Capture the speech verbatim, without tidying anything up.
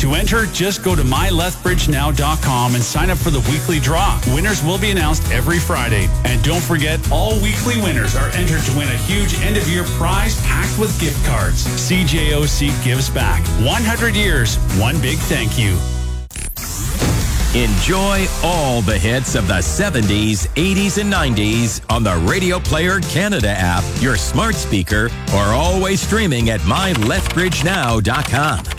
To enter, just go to my lethbridge now dot com and sign up for the weekly draw. Winners will be announced every Friday. And don't forget, all weekly winners are entered to win a huge end-of-year prize packed with gift cards. C J O C gives back. one hundred years, one big thank you. Enjoy all the hits of the seventies, eighties, and nineties on the Radio Player Canada app, your smart speaker, or always streaming at my lethbridge now dot com.